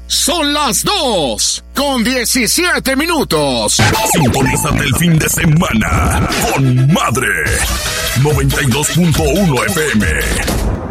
Son las 2:17. Sintonízate el fin de semana con Madre 92.1 FM.